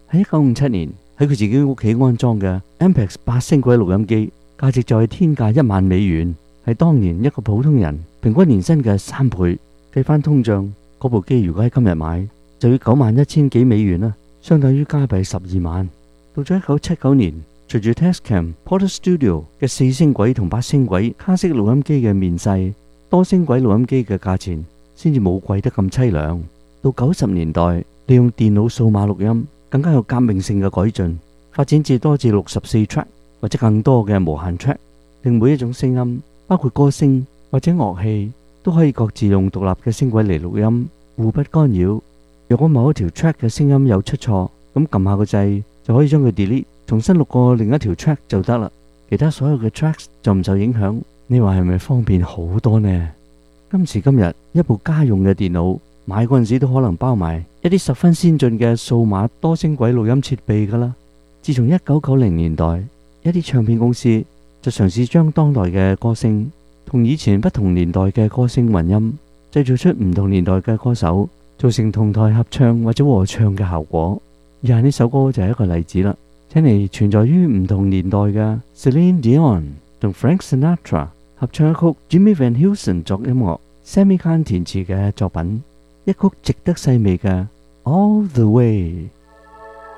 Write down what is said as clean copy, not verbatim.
喺1957年喺佢自己屋企安裝嘅 Ampex 8聲軌錄音機，價值就係天價$10,000，係當年一個普通人平均年薪嘅3倍。計翻通脹，嗰部機如果喺今日買，就要91,000幾美元啦，相當於加幣12萬。到咗1979年，隨住 Tascam Porter Studio 嘅4聲軌同8聲軌卡式錄音機嘅面世，多聲軌錄音機嘅價錢先至冇貴得咁淒涼。到90年代，利用電腦數碼錄音更加有革命性嘅改進，發展至多至64 track 或者更多嘅無限 track， 令每一種聲音，包括歌聲或者樂器，都可以各自用獨立嘅聲軌嚟錄音，互不干擾。若果某一條 track 嘅聲音有出錯，咁撳下個掣就可以將佢 delete， 重新錄過另一條 track 就得啦。其他所有嘅 tracks 就唔受影響。你話係咪方便好多呢？今時今日，一部家用嘅電腦買嗰陣時都可能包埋一啲十分先進嘅數碼多聲軌錄音設備噶啦。自從1990年代，一啲唱片公司就嘗試將當代嘅歌聲同以前不同年代嘅歌聲混音，製造出唔同年代嘅歌手造成同台合唱或者和唱嘅效果。以下呢首歌就係一個例子啦。請嚟存在於唔同年代嘅 Celine Dion 同 Frank Sinatra 合唱一曲 Jimmy Van Heusen 作音樂，Sammy Cahn 填詞嘅作品，一曲值得細味嘅 All the Way。